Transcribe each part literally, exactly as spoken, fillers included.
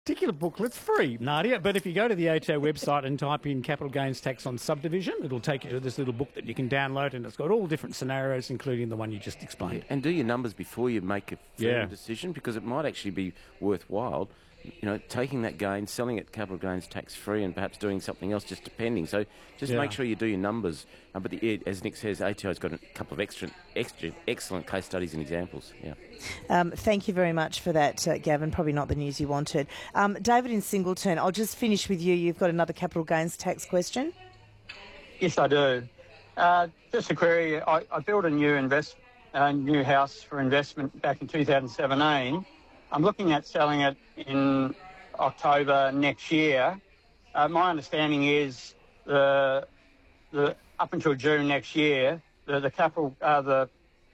particular booklet's free, Nadia, but if you go to the A T O website and type in capital gains tax on subdivision, it'll take you to this little book that you can download, and it's got all different scenarios, including the one you just explained. And do your numbers before you make a firm Yeah. decision, because it might actually be worthwhile, you know, taking that gain, selling it capital gains tax-free, and perhaps doing something else, just depending. So just Yeah. make sure you do your numbers. Uh, but the, as Nick says, A T O's got a couple of extra, extra excellent case studies and examples. Yeah. Um, thank you very much for that, uh, Gavin. Probably not the news you wanted. Um, David in Singleton, I'll just finish with you. You've got another capital gains tax question. Yes, I do. Uh, just a query. I, I built a new invest, uh, new house for investment back in two thousand seventeen. I'm looking at selling it in October next year. Uh, my understanding is the the up until June next year, the the capital uh, the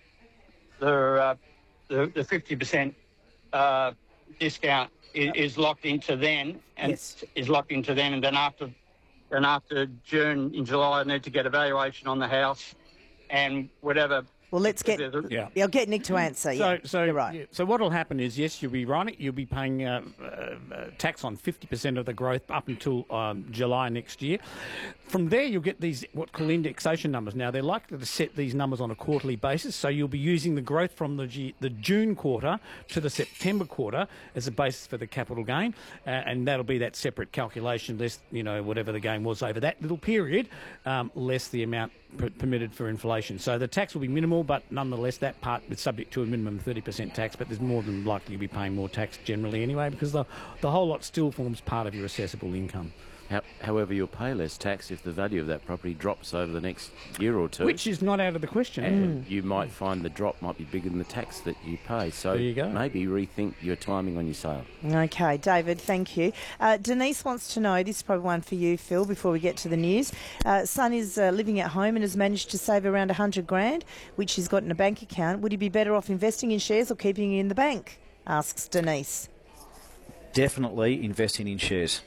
the uh, the the fifty percent uh, discount is, is locked into then, and Yes. is locked into then, and then after then after June in July, I need to get a valuation on the house and whatever. Well, let's get. Yeah. I'll get Nick to answer. So, yeah, so, you're right. yeah, so what will happen is, yes, you'll be right. You'll be paying uh, uh, tax on fifty percent of the growth up until um, July next year. From there, you'll get these what called indexation numbers. Now, they're likely to set these numbers on a quarterly basis, so you'll be using the growth from the, G- the June quarter to the September quarter as a basis for the capital gain, uh, and that'll be that separate calculation, less, you know, whatever the gain was over that little period, um, less the amount per- permitted for inflation. So the tax will be minimal, but nonetheless, that part is subject to a minimum thirty percent tax, but there's more than likely to be paying more tax generally anyway, because the, the whole lot still forms part of your assessable income. How, however, you'll pay less tax if the value of that property drops over the next year or two. Which is not out of the question. And you might find the drop might be bigger than the tax that you pay. So There you go. maybe rethink your timing on your sale. Okay, David, thank you. Uh, Denise wants to know, this is probably one for you, Phil, before we get to the news. Uh, son is uh, living at home and has managed to save around one hundred grand, which he's got in a bank account. Would he be better off investing in shares or keeping it in the bank? Asks Denise. Definitely investing in shares.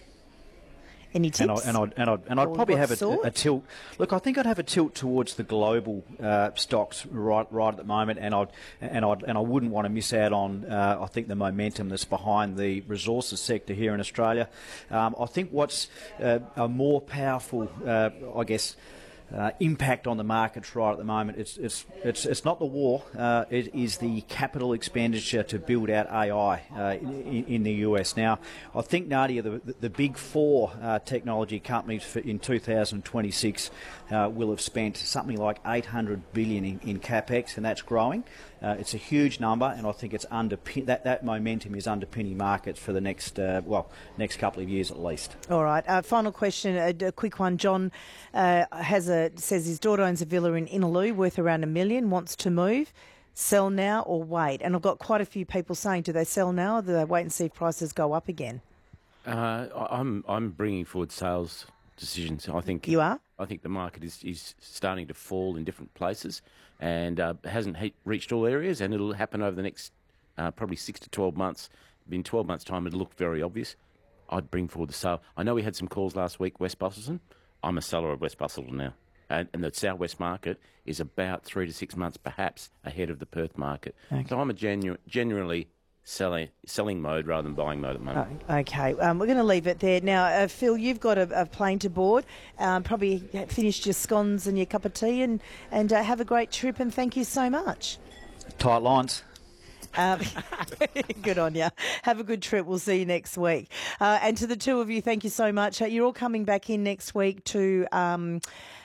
Any And, I, tips? and, I'd, and, I'd, and I'd Or probably what have a, sort? a tilt. Look, I think I'd have a tilt towards the global uh, stocks right right at the moment, and I'd and I'd and I wouldn't want to miss out on. Uh, I think the momentum that's behind the resources sector here in Australia. Um, I think what's uh, a more powerful, uh, I guess. Uh, impact on the markets right at the moment. It's it's it's it's not the war. Uh, it is the capital expenditure to build out A I uh, in, in the U S. Now, I think Nadia, the the big four uh, technology companies for in two thousand twenty-six uh, will have spent something like eight hundred billion in, in capex, and that's growing. Uh, it's a huge number, and I think it's underpin that that momentum is underpinning markets for the next uh, well next couple of years at least. All right. Uh, final question, a, a quick one. John uh, has a says his daughter owns a villa in Inaloo worth around a million. Wants to move. Sell now or wait? And I've got quite a few people saying, do they sell now or do they wait and see if prices go up again? Uh, I- I'm I'm bringing forward sales decisions. I think You are? I think the market is, is starting to fall in different places, and uh, hasn't he- reached all areas, and it'll happen over the next uh, probably six to twelve months. In twelve months' time, it'll look very obvious. I'd bring forward the sale. I know we had some calls last week, West Busselton. I'm a seller of West Busselton now. And, and the southwest market is about three to six months, perhaps, ahead of the Perth market. Okay. So I'm a genu- genuinely selling selling mode rather than buying mode at the moment. Oh, okay, um, we're going to leave it there. Now, uh, Phil, you've got a, a plane to board. Um, probably finished your scones and your cup of tea, and, and uh, have a great trip, and thank you so much. Tight lines. Um, good on you. Have a good trip. We'll see you next week. Uh, and to the two of you, thank you so much. Uh, you're all coming back in next week to um,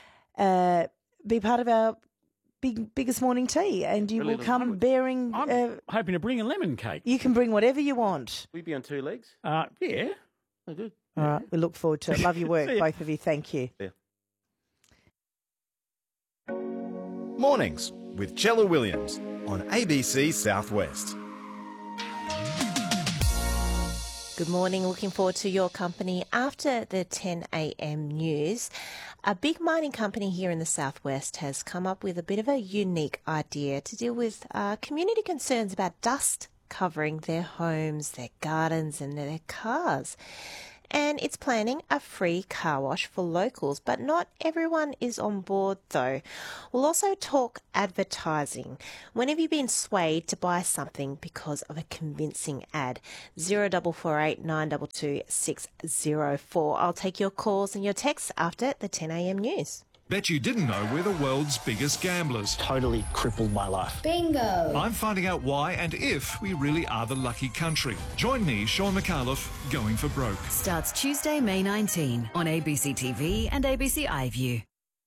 uh, be part of our big biggest morning tea, and you Really will come lovely. bearing. I'm Uh, hoping to bring a lemon cake. you can bring whatever you want. Will you be on two legs? Uh, yeah. Oh, good. All right, we look forward to it. Love your work, See ya. both of you. Thank you. Mornings with Chella Williams on A B C Southwest. Good morning. Looking forward to your company after the ten a m news. A big mining company here in the southwest has come up with a bit of a unique idea to deal with uh, community concerns about dust covering their homes, their gardens and their cars. and it's planning a free car wash for locals, but not everyone is on board though. We'll also talk advertising. When have you been swayed to buy something because of a convincing ad? zero four four eight nine two two six zero four. I'll take your calls and your texts after the ten a m news. Bet you didn't know we're the world's biggest gamblers. Totally crippled my life. Bingo! I'm finding out why and if we really are the lucky country. Join me, Sean McAuliffe, Going for Broke. Starts Tuesday, May nineteenth on A B C T V and A B C iView.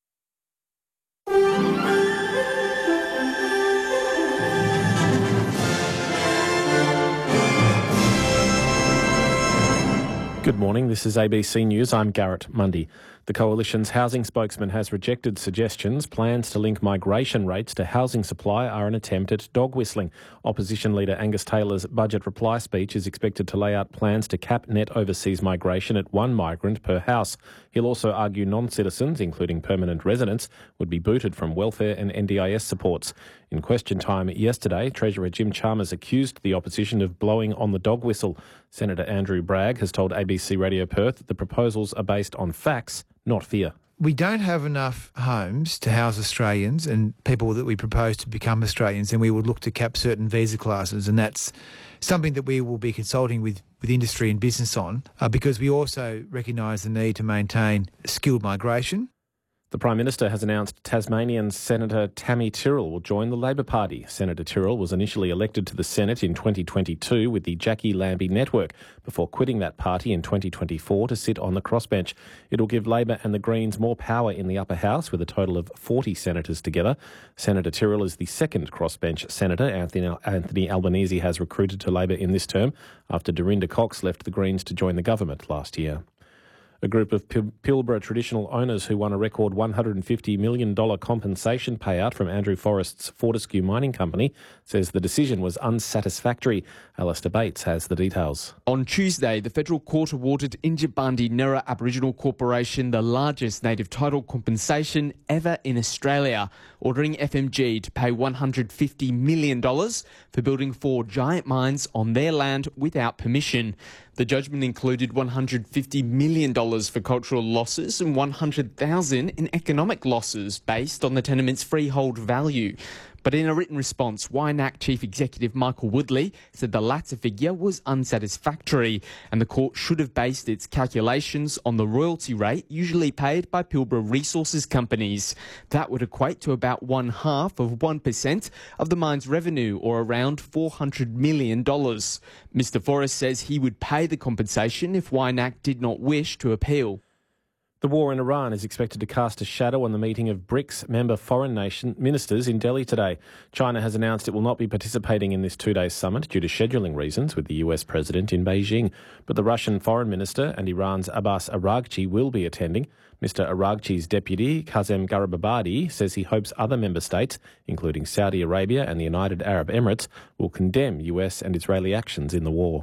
Good morning, this is A B C News. I'm Garrett Mundy. The Coalition's housing spokesman has rejected suggestions plans to link migration rates to housing supply are an attempt at dog whistling. Opposition leader Angus Taylor's budget reply speech is expected to lay out plans to cap net overseas migration at one migrant per house. He'll also argue non-citizens, including permanent residents, would be booted from welfare and N D I S supports. In question time yesterday, Treasurer Jim Chalmers accused the opposition of blowing on the dog whistle. Senator Andrew Bragg has told A B C Radio Perth that the proposals are based on facts, not fear. We don't have enough homes to house Australians and people that we propose to become Australians, and we would look to cap certain visa classes, and that's something that we will be consulting with, with industry and business on, uh, because we also recognise the need to maintain skilled migration. The Prime Minister has announced Tasmanian Senator Tammy Tyrrell will join the Labor Party. Senator Tyrrell was initially elected to the Senate in twenty twenty-two with the Jackie Lambie network before quitting that party in twenty twenty-four to sit on the crossbench. It will give Labor and the Greens more power in the upper house with a total of forty senators together. Senator Tyrrell is the second crossbench senator Anthony, Anthony Albanese has recruited to Labor in this term after Dorinda Cox left the Greens to join the government last year. A group of Pil- Pilbara traditional owners who won a record one hundred fifty million dollars compensation payout from Andrew Forrest's Fortescue Mining Company says the decision was unsatisfactory. Alistair Bates has the details. On Tuesday, the federal court awarded Injibandi Nera Aboriginal Corporation the largest native title compensation ever in Australia, ordering F M G to pay one hundred fifty million dollars for building four giant mines on their land without permission. The judgment included one hundred fifty million dollars for cultural losses and one hundred thousand dollars in economic losses based on the tenement's freehold value. But in a written response, Y NAC Chief Executive Michael Woodley said the latter figure was unsatisfactory and the court should have based its calculations on the royalty rate usually paid by Pilbara resources companies. That would equate to about one half of one percent of the mine's revenue, or around four hundred million dollars. Mister Forrest says he would pay the compensation if Y NAC did not wish to appeal. The war in Iran is expected to cast a shadow on the meeting of BRICS member foreign nation ministers in Delhi today. China has announced it will not be participating in this two-day summit due to scheduling reasons with the U S president in Beijing. But the Russian foreign minister and Iran's Abbas Araghchi will be attending. Mister Araghchi's deputy, Kazem Garibabadi, says he hopes other member states, including Saudi Arabia and the United Arab Emirates, will condemn U S and Israeli actions in the war.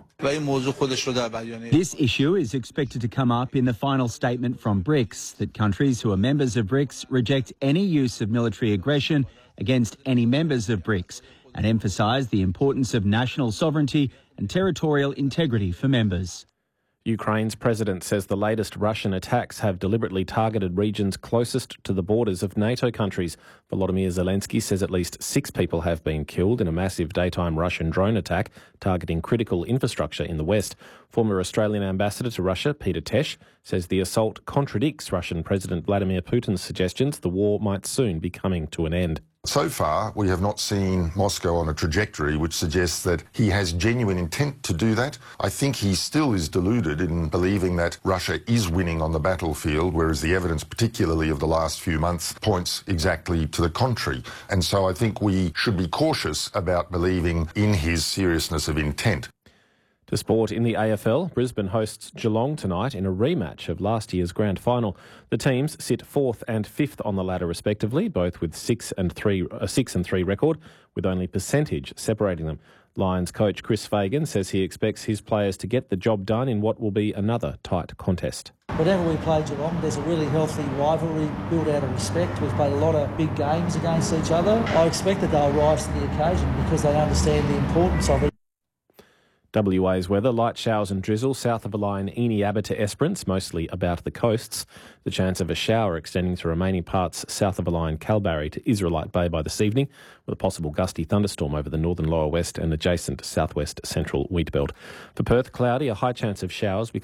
This issue is expected to come up in the final statement from BRICS, that countries who are members of BRICS reject any use of military aggression against any members of BRICS and emphasise the importance of national sovereignty and territorial integrity for members. Ukraine's president says the latest Russian attacks have deliberately targeted regions closest to the borders of NATO countries. Volodymyr Zelensky says at least six people have been killed in a massive daytime Russian drone attack targeting critical infrastructure in the west. Former Australian ambassador to Russia, Peter Tesh, says the assault contradicts Russian President Vladimir Putin's suggestions the war might soon be coming to an end. So far, we have not seen Moscow on a trajectory which suggests that he has genuine intent to do that. I think he still is deluded in believing that Russia is winning on the battlefield, whereas the evidence, particularly of the last few months, points exactly to the contrary. And so I think we should be cautious about believing in his seriousness of intent. To sport, in the A F L, Brisbane hosts Geelong tonight in a rematch of last year's grand final. The teams sit fourth and fifth on the ladder respectively, both with six and three, a six and three record, with only percentage separating them. Lions coach Chris Fagan says he expects his players to get the job done in what will be another tight contest. Whenever we play Geelong, there's a really healthy rivalry built out of respect. We've played a lot of big games against each other. I expect that they'll rise to the occasion because they understand the importance of it. W A's weather, light showers and drizzle south of the line Eni Abba to Esperance, mostly about the coasts. The chance of a shower extending to remaining parts south of the line Kalbarri to Israelite Bay by this evening, with a possible gusty thunderstorm over the northern lower west and adjacent southwest central wheat belt. For Perth, cloudy, a high chance of showers. We